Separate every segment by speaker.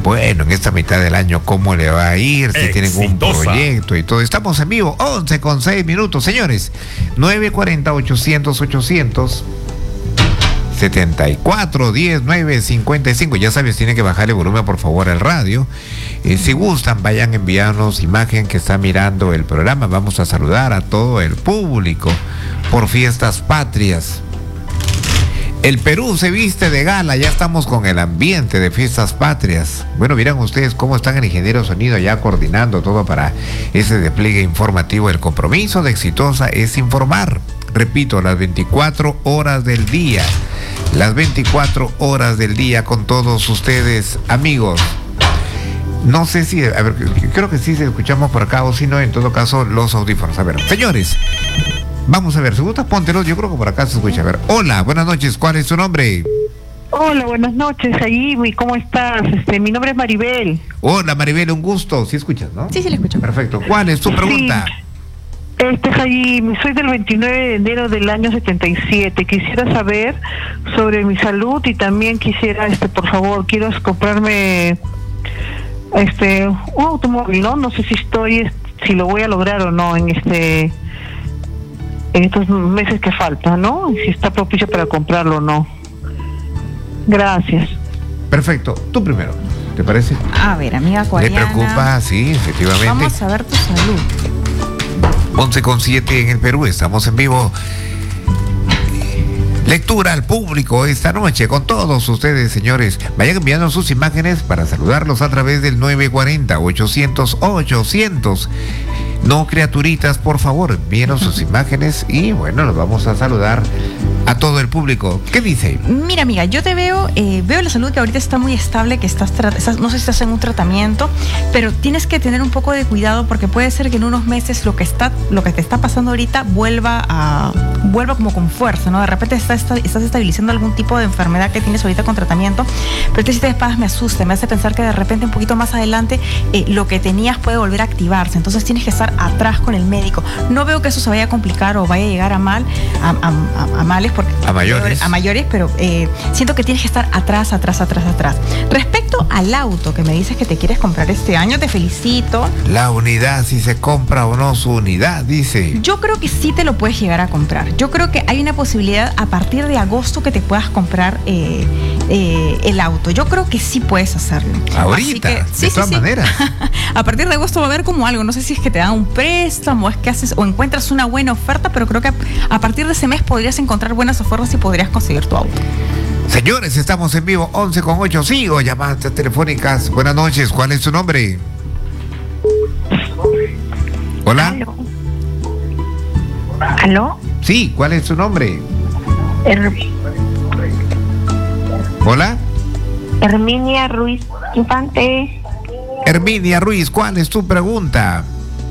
Speaker 1: bueno, en esta mitad del año, ¿cómo le va a ir? Si tienen un proyecto y todo. Estamos en vivo, 11:06, señores. 940-800-800. 74-10-955. Ya sabes, tiene que bajar el volumen por favor al radio. Si gustan, vayan enviándonos imagen que está mirando el programa. Vamos a saludar a todo el público por Fiestas Patrias. El Perú se viste de gala, ya estamos con el ambiente de Fiestas Patrias. Bueno, miran ustedes cómo están el ingeniero sonido ya coordinando todo para ese despliegue informativo. El compromiso de Exitosa es informar. Repito, las 24 horas del día. Las 24 horas del día con todos ustedes, amigos. No sé si, a ver, creo que sí se escuchamos por acá o si no, en todo caso, los audífonos. A ver, señores, vamos a ver, si gustas, póntelos, yo creo que por acá se escucha. A ver, hola, buenas noches, ¿cuál es su nombre?
Speaker 2: Hola, buenas noches, Jaime, ¿cómo estás? Mi nombre es Maribel.
Speaker 1: Hola, Maribel, un gusto. ¿Sí escuchas, no?
Speaker 3: Sí, le escucho.
Speaker 1: Perfecto. ¿Cuál es tu pregunta?
Speaker 2: Sí. Jaime, soy del 29 de enero del año 77. Quisiera saber sobre mi salud y también quisiera, por favor, quiero comprarme un automóvil, ¿no? No sé si lo voy a lograr o no en estos meses que faltan, ¿no? Si está propicio para comprarlo o no. Gracias.
Speaker 1: Perfecto. Tú primero, ¿te parece?
Speaker 3: A ver, amiga Cuariana.
Speaker 1: ¿Le preocupa? Sí, efectivamente.
Speaker 3: Vamos a ver tu salud.
Speaker 1: 11:07 en el Perú, estamos en vivo. Lectura al público esta noche con todos ustedes, señores. Vayan enviando sus imágenes para saludarlos a través del 940-800-800. No criaturitas, por favor, envíenos sus imágenes y bueno, los vamos a saludar a todo el público. ¿Qué dice?
Speaker 3: Mira, amiga, yo te veo la salud que ahorita está muy estable, que no sé si estás en un tratamiento, pero tienes que tener un poco de cuidado porque puede ser que en unos meses lo que te está pasando ahorita vuelva como con fuerza, ¿no? De repente estás estabilizando algún tipo de enfermedad que tienes ahorita con tratamiento, pero este sistema de espadas me asusta, me hace pensar que de repente un poquito más adelante lo que tenías puede volver a activarse, entonces tienes que estar atrás con el médico. No veo que eso se vaya a complicar o vaya a llegar a males, porque
Speaker 1: a mayores,
Speaker 3: pero siento que tienes que estar atrás. Respecto al auto que me dices que te quieres comprar este año, te felicito.
Speaker 1: La unidad, si se compra o no su unidad, dice.
Speaker 3: Yo creo que sí te lo puedes llegar a comprar. Yo creo que hay una posibilidad a partir de agosto que te puedas comprar el auto. Yo creo que sí puedes hacerlo.
Speaker 1: Ahorita, de todas maneras.
Speaker 3: A partir de agosto va a haber como algo, no sé si es que te dan un préstamo, es que haces o encuentras una buena oferta, pero creo que a partir de ese mes podrías encontrar buenas ofertas y podrías conseguir tu auto.
Speaker 1: Señores, estamos en vivo, 11:08. Sigo llamadas telefónicas. Buenas noches, ¿cuál es su nombre? Hola.
Speaker 2: ¿Aló?
Speaker 1: Sí, ¿cuál es su nombre? Hola.
Speaker 4: Herminia Ruiz Infante.
Speaker 1: Herminia Ruiz, ¿cuál es tu pregunta?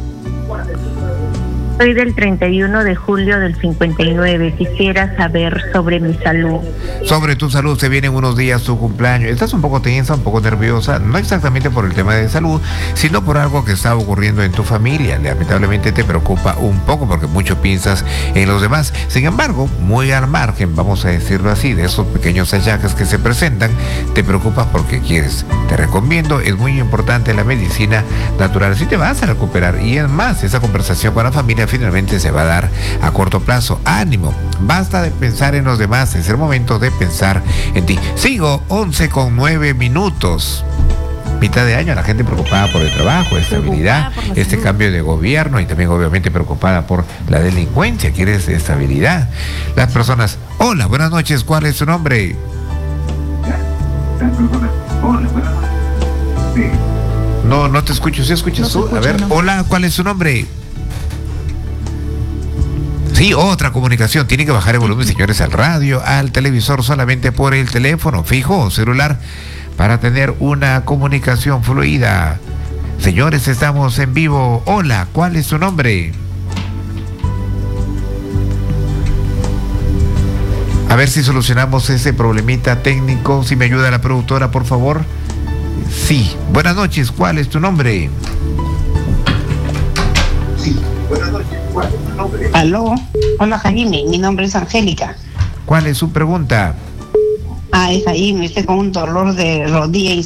Speaker 4: Soy del 31 de julio del 59. Quisiera saber sobre mi salud.
Speaker 1: Sobre tu salud, se vienen unos días tu cumpleaños. Estás un poco tensa, un poco nerviosa, no exactamente por el tema de salud, sino por algo que está ocurriendo en tu familia. Lamentablemente te preocupa un poco porque mucho piensas en los demás. Sin embargo, muy al margen, vamos a decirlo así, de esos pequeños achaques que se presentan, te preocupas porque quieres. Te recomiendo, es muy importante la medicina natural. Si te vas a recuperar y es más, esa conversación con la familia finalmente se va a dar a corto plazo. Ánimo, basta de pensar en los demás, es el momento de pensar en ti. Sigo, 11:09. Mitad de año, la gente preocupada por el trabajo, estabilidad, este cambio de gobierno y también obviamente preocupada por la delincuencia, quieres estabilidad. Las personas, hola, buenas noches, ¿cuál es su nombre? No te escucho, ¿sí escuchas tú? A ver, hola, ¿cuál es su nombre? Sí, otra comunicación. Tienen que bajar el volumen, señores, al radio, al televisor, solamente por el teléfono fijo o celular para tener una comunicación fluida. Señores, estamos en vivo. Hola, ¿cuál es su nombre? A ver si solucionamos ese problemita técnico. Si me ayuda la productora, por favor. Sí. Buenas noches, ¿cuál es tu nombre? Sí. Buenas noches, ¿cuál es tu nombre?
Speaker 5: Aló, hola Jaime, mi nombre es Angélica.
Speaker 1: ¿Cuál es su pregunta?
Speaker 5: Es Jaime, estoy con un dolor de rodilla